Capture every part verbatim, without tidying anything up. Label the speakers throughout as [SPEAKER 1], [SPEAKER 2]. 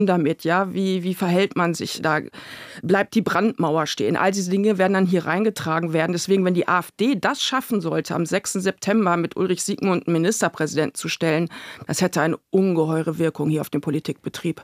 [SPEAKER 1] damit, ja, wie, wie verhält man sich da, bleibt die Brandmauer stehen, all diese Dinge werden dann hier reingetragen werden. Deswegen, wenn die AfD das schaffen sollte, am sechsten September mit Ulrich Siegmund einen Ministerpräsidenten zu stellen, das hätte eine ungeheure Wirkung hier auf den Politikbetrieb.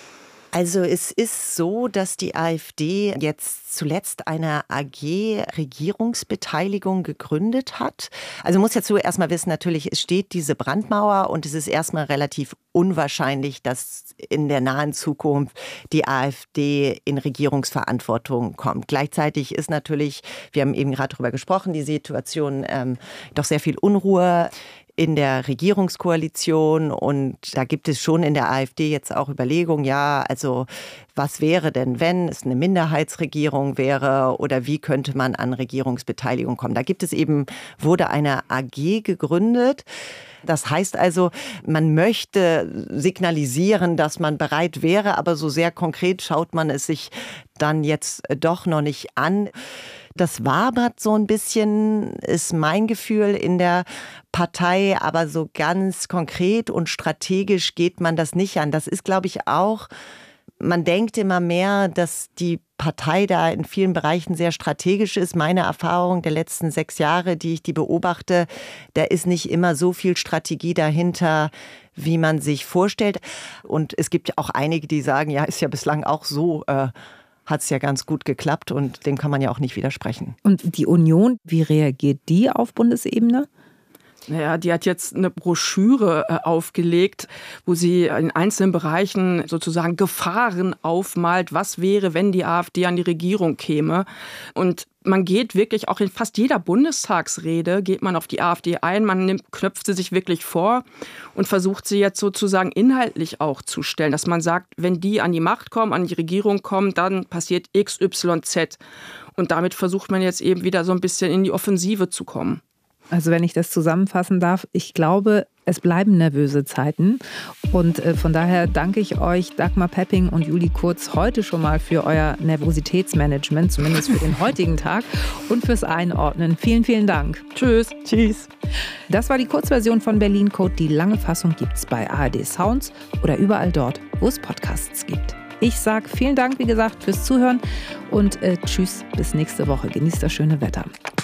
[SPEAKER 2] Also es ist so, dass die AfD jetzt zuletzt eine A G Regierungsbeteiligung gegründet hat. Also man muss jetzt so erstmal wissen, natürlich, es steht diese Brandmauer und es ist erstmal relativ unwahrscheinlich, dass in der nahen Zukunft die AfD in Regierungsverantwortung kommt. Gleichzeitig ist natürlich, wir haben eben gerade darüber gesprochen, die Situation ähm, doch sehr viel Unruhe in der Regierungskoalition und da gibt es schon in der AfD jetzt auch Überlegungen, ja, also was wäre denn, wenn es eine Minderheitsregierung wäre oder wie könnte man an Regierungsbeteiligung kommen? Da gibt es eben, wurde eine A G gegründet. Das heißt also, man möchte signalisieren, dass man bereit wäre, aber so sehr konkret schaut man es sich dann jetzt doch noch nicht an. Das wabert so ein bisschen, ist mein Gefühl in der Partei, aber so ganz konkret und strategisch geht man das nicht an. Das ist, glaube ich, auch, man denkt immer mehr, dass die Partei da in vielen Bereichen sehr strategisch ist. Meine Erfahrung der letzten sechs Jahre, die ich die beobachte, da ist nicht immer so viel Strategie dahinter, wie man sich vorstellt. Und es gibt ja auch einige, die sagen, ja, ist ja bislang auch so, äh, hat es ja ganz gut geklappt und dem kann man ja auch nicht widersprechen.
[SPEAKER 3] Und die Union, wie reagiert die auf Bundesebene?
[SPEAKER 1] Naja, die hat jetzt eine Broschüre äh, aufgelegt, wo sie in einzelnen Bereichen sozusagen Gefahren aufmalt, was wäre, wenn die AfD an die Regierung käme. Und man geht wirklich auch in fast jeder Bundestagsrede, geht man auf die AfD ein, man nimmt, knöpft sie sich wirklich vor und versucht sie jetzt sozusagen inhaltlich auch zu stellen, dass man sagt, wenn die an die Macht kommen, an die Regierung kommen, dann passiert X Y Z. Und damit versucht man jetzt eben wieder so ein bisschen in die Offensive zu kommen.
[SPEAKER 3] Also wenn ich das zusammenfassen darf, ich glaube, es bleiben nervöse Zeiten und äh, von daher danke ich euch, Dagmar Pepping und Julie Kurz, heute schon mal für euer Nervositätsmanagement, zumindest für den heutigen Tag und fürs Einordnen. Vielen, vielen Dank.
[SPEAKER 1] Tschüss.
[SPEAKER 2] Tschüss.
[SPEAKER 3] Das war die Kurzversion von Berlin Code. Die lange Fassung gibt's bei A R D Sounds oder überall dort, wo es Podcasts gibt. Ich sage vielen Dank, wie gesagt, fürs Zuhören und äh, tschüss, bis nächste Woche. Genießt das schöne Wetter.